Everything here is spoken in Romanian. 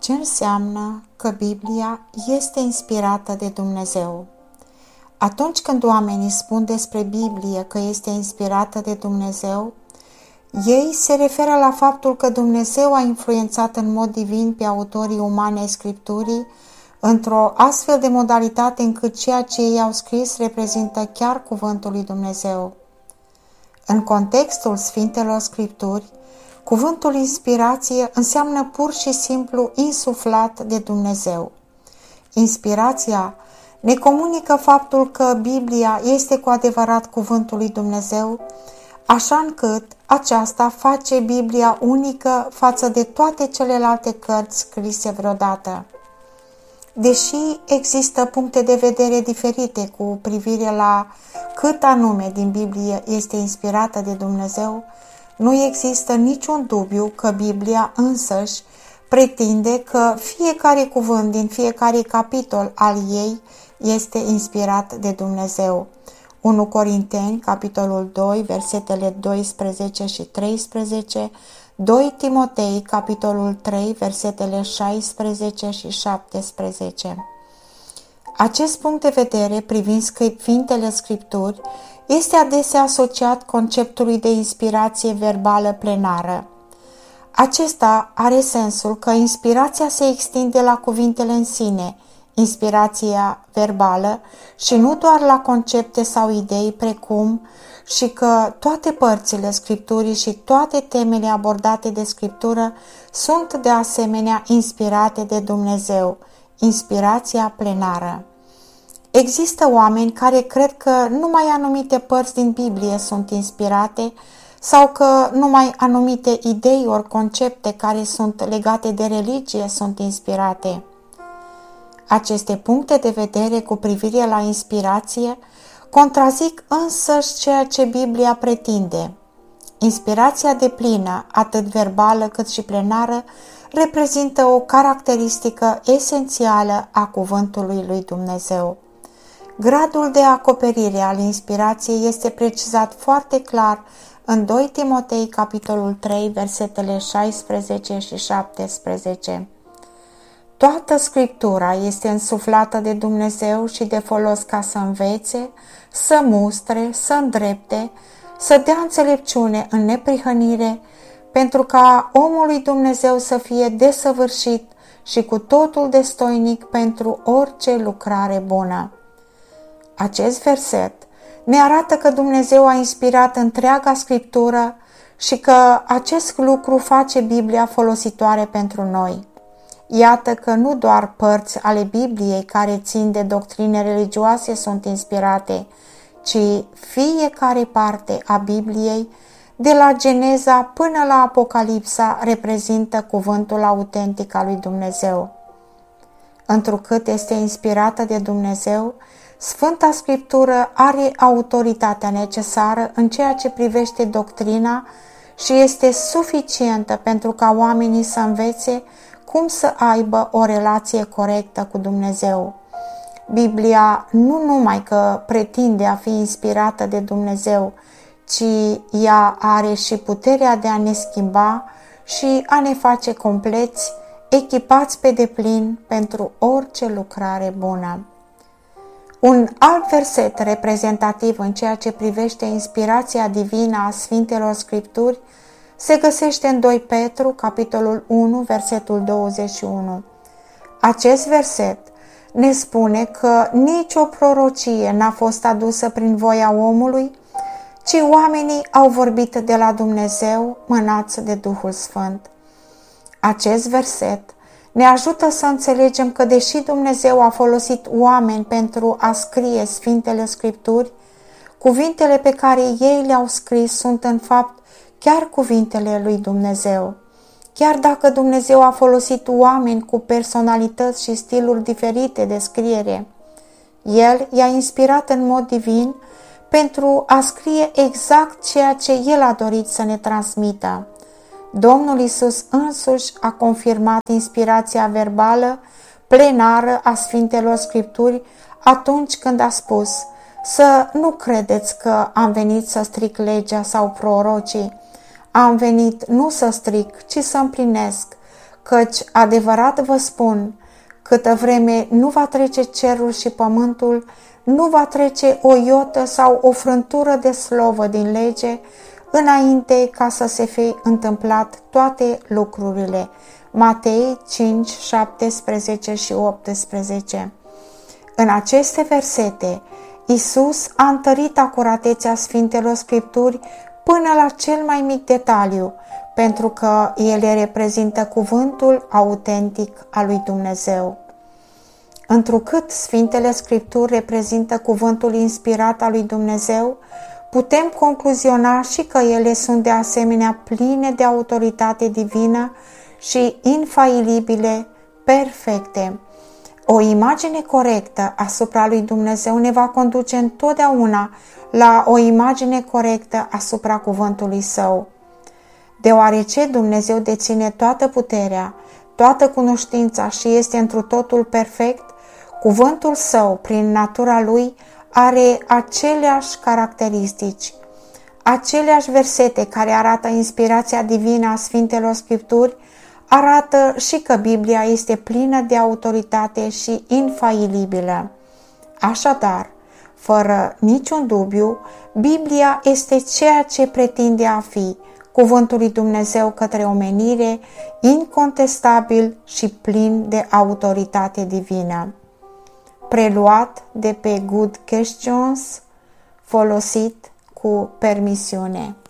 Ce înseamnă că Biblia este inspirată de Dumnezeu? Atunci când oamenii spun despre Biblie că este inspirată de Dumnezeu, ei se referă la faptul că Dumnezeu a influențat în mod divin pe autorii umani ai Scripturii într-o astfel de modalitate încât ceea ce ei au scris reprezintă chiar cuvântul lui Dumnezeu. În contextul Sfintelor Scripturi, cuvântul inspirație înseamnă pur și simplu insuflat de Dumnezeu. Inspirația ne comunică faptul că Biblia este cu adevărat cuvântul lui Dumnezeu, așa încât aceasta face Biblia unică față de toate celelalte cărți scrise vreodată. Deși există puncte de vedere diferite cu privire la cât anume din Biblie este inspirată de Dumnezeu, nu există niciun dubiu că Biblia însăși pretinde că fiecare cuvânt din fiecare capitol al ei este inspirat de Dumnezeu. 1 Corinteni, capitolul 2, versetele 12 și 13, 2 Timotei, capitolul 3, versetele 16 și 17. Acest punct de vedere privind Sfintele Scripturi este adesea asociat conceptului de inspirație verbală plenară. Acesta are sensul că inspirația se extinde la cuvintele în sine, inspirația verbală, și nu doar la concepte sau idei, precum și că toate părțile Scripturii și toate temele abordate de Scriptură sunt de asemenea inspirate de Dumnezeu, inspirația plenară. Există oameni care cred că numai anumite părți din Biblie sunt inspirate sau că numai anumite idei ori concepte care sunt legate de religie sunt inspirate. Aceste puncte de vedere cu privire la inspirație contrazic însăși ceea ce Biblia pretinde. Inspirația deplină, atât verbală cât și plenară, reprezintă o caracteristică esențială a cuvântului lui Dumnezeu. Gradul de acoperire al inspirației este precizat foarte clar în 2 Timotei, capitolul 3, versetele 16 și 17. Toată Scriptura este însuflată de Dumnezeu și de folos ca să învețe, să mustre, să îndrepte, să dea înțelepciune în neprihănire, pentru ca omul lui Dumnezeu să fie desăvârșit și cu totul destoinic pentru orice lucrare bună. Acest verset ne arată că Dumnezeu a inspirat întreaga Scriptură și că acest lucru face Biblia folositoare pentru noi. Iată că nu doar părți ale Bibliei care țin de doctrine religioase sunt inspirate, ci fiecare parte a Bibliei, de la Geneza până la Apocalipsa, reprezintă cuvântul autentic al lui Dumnezeu. Întrucât este inspirată de Dumnezeu, Sfânta Scriptură are autoritatea necesară în ceea ce privește doctrina și este suficientă pentru ca oamenii să învețe cum să aibă o relație corectă cu Dumnezeu. Biblia nu numai că pretinde a fi inspirată de Dumnezeu, ci ea are și puterea de a ne schimba și a ne face compleți, echipați pe deplin pentru orice lucrare bună. Un alt verset reprezentativ în ceea ce privește inspirația divină a Sfintelor Scripturi se găsește în 2 Petru, capitolul 1, versetul 21. Acest verset ne spune că nicio prorocie n-a fost adusă prin voia omului, ci oamenii au vorbit de la Dumnezeu, mânați de Duhul Sfânt. Acest verset ne ajută să înțelegem că deși Dumnezeu a folosit oameni pentru a scrie Sfintele Scripturi, cuvintele pe care ei le-au scris sunt în fapt chiar cuvintele lui Dumnezeu. Chiar dacă Dumnezeu a folosit oameni cu personalități și stiluri diferite de scriere, El i-a inspirat în mod divin pentru a scrie exact ceea ce El a dorit să ne transmită. Domnul Iisus însuși a confirmat inspirația verbală plenară a Sfintelor Scripturi atunci când a spus: să nu credeți că am venit să stric legea sau prorocii. Am venit nu să stric, ci să împlinesc, căci adevărat vă spun, câtă vreme nu va trece cerul și pământul, nu va trece o iotă sau o frântură de slovă din lege, înainte ca să se fi întâmplat toate lucrurile. Matei 5, 17 și 18. În aceste versete, Iisus a întărit acuratețea Sfintelor Scripturi până la cel mai mic detaliu, pentru că ele reprezintă cuvântul autentic al lui Dumnezeu. Întrucât Sfintele Scripturi reprezintă cuvântul inspirat al lui Dumnezeu, putem concluziona și că ele sunt de asemenea pline de autoritate divină și infailibile, perfecte. O imagine corectă asupra lui Dumnezeu ne va conduce întotdeauna la o imagine corectă asupra cuvântului Său. Deoarece Dumnezeu deține toată puterea, toată cunoștința și este întru totul perfect, cuvântul Său, prin natura Lui, are aceleași caracteristici. Aceleași versete care arată inspirația divină a Sfintelor Scripturi arată și că Biblia este plină de autoritate și infailibilă. Așadar, fără niciun dubiu, Biblia este ceea ce pretinde a fi, cuvântul lui Dumnezeu către omenire, incontestabil și plin de autoritate divină. Preluat de pe Good Questions, folosit cu permisiune.